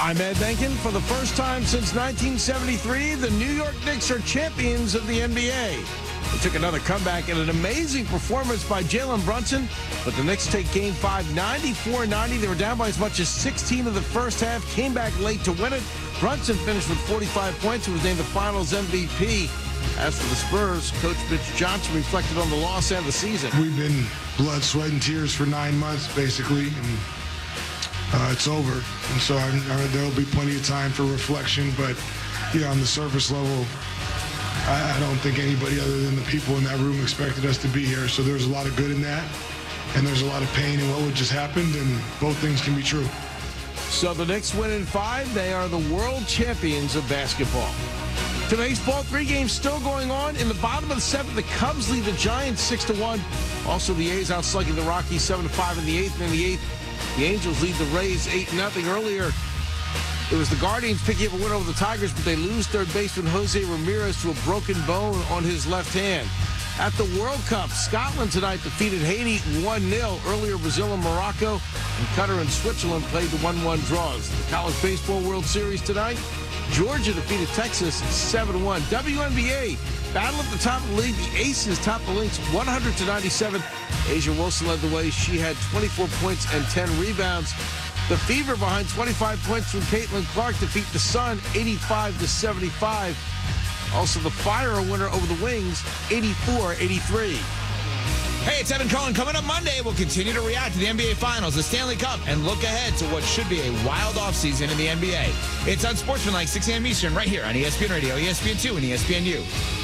I'm Ed Benkin. For the first time since 1973, the New York Knicks are champions of the NBA. They took another comeback in an amazing performance by Jalen Brunson, but the Knicks take Game 5 94-90. They were down by as much as 16 of the first half, came back late to win it. Brunson finished with 45 points and was named the Finals MVP. As for the Spurs, Coach Mitch Johnson reflected on the loss and the season. We've been blood, sweat, and tears for 9 months, basically, and it's over. And so there'll be plenty of time for reflection, but on the surface level, I don't think anybody other than the people in that room expected us to be here. So there's a lot of good in that, and there's a lot of pain in what just happened, and both things can be true. So the Knicks win in 5. They are the world champions of basketball. To baseball, 3 games still going on. In the bottom of the 7th, the Cubs lead the Giants 6-1. Also, the A's outslugging the Rockies 7-5 in the 8th. And in the 8th, the Angels lead the Rays 8-0. Earlier, it was the Guardians picking up a win over the Tigers, but they lose third baseman Jose Ramirez to a broken bone on his left hand. At the World Cup, Scotland tonight defeated Haiti 1-0. Earlier, Brazil and Morocco and Qatar and Switzerland played the 1-1 draws. The College Baseball World Series tonight, Georgia defeated Texas 7-1. WNBA, battle at the top of the league. The Aces topped the Lynx 100-97. Asia Wilson led the way. She had 24 points and 10 rebounds. The Fever, behind 25 points from Caitlin Clark, defeat the Sun 85-75. Also, the Fire, a winner over the Wings 84-83. Hey, it's Evan Cohen. Coming up Monday, we'll continue to react to the NBA Finals, the Stanley Cup, and look ahead to what should be a wild offseason in the NBA. It's Unsportsmanlike, 6 a.m. Eastern, right here on ESPN Radio, ESPN2, and ESPNU.